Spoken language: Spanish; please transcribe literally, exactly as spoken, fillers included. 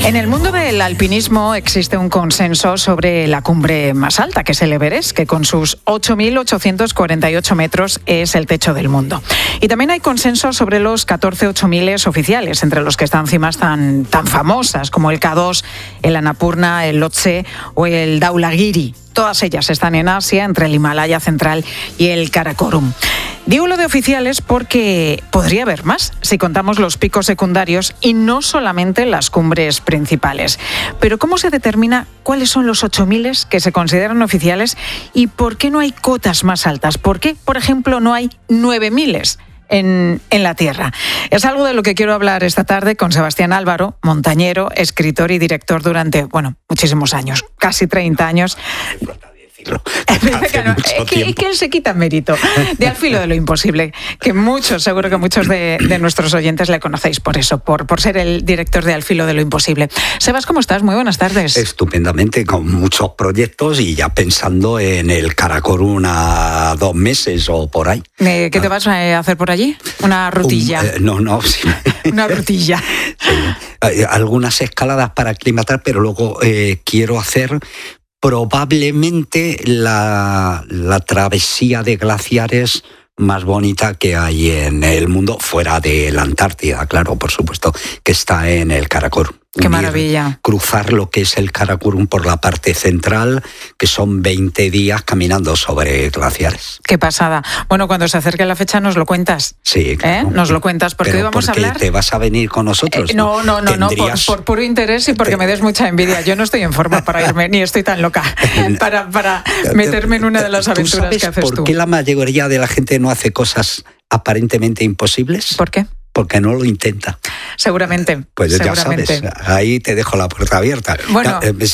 En el mundo del alpinismo existe un consenso sobre la cumbre más alta, que es el Everest, que con sus ocho mil ochocientos cuarenta y ocho metros es el techo del mundo. Y también hay consenso sobre los catorce ocho miles oficiales, entre los que están cimas tan, tan famosas como el K dos, el Annapurna, el Lhotse o el Dhaulagiri. Todas ellas están en Asia, entre el Himalaya central y el Karakorum. Digo lo de oficiales porque podría haber más si contamos los picos secundarios y no solamente las cumbres principales. Pero ¿cómo se determina cuáles son los ocho mil que se consideran oficiales y por qué no hay cotas más altas? ¿Por qué, por ejemplo, no hay nueve mil en, en la Tierra? Es algo de lo que quiero hablar esta tarde con Sebastián Álvaro, montañero, escritor y director durante, bueno, muchísimos años, casi treinta años. que, que él se quita mérito de Al filo de lo imposible, que muchos, seguro que muchos de, de nuestros oyentes le conocéis por eso, por, por ser el director de Al filo de lo imposible. Sebas, ¿cómo estás? Muy buenas tardes. Estupendamente, con muchos proyectos y ya pensando en el Karakorum a dos meses o por ahí. ¿Qué te vas a hacer por allí? ¿Una rutilla? Un, eh, no, no. Sí. Una rutilla. Sí. Algunas escaladas para aclimatar, pero luego eh, quiero hacer probablemente la, la travesía de glaciares más bonita que hay en el mundo, fuera de la Antártida, claro, por supuesto, que está en el Karakorum. ¡Qué maravilla! Cruzar lo que es el Karakorum por la parte central, que son veinte días caminando sobre glaciares. ¡Qué pasada! Bueno, cuando se acerque la fecha nos lo cuentas. Sí, claro. ¿Eh? Nos lo cuentas, porque Pero hoy vamos porque a hablar... ¿Te vas a venir con nosotros? Eh, no, no, no, no, por, por puro interés y porque te... me des mucha envidia. Yo no estoy en forma para irme, ni estoy tan loca para, para meterme en una de las aventuras que haces tú. ¿Por qué la mayoría de la gente no hace cosas aparentemente imposibles? ¿Por qué? Porque no lo intenta. Seguramente. Pues seguramente. ya sabes, ahí te dejo la puerta abierta. Bueno, ya, eh,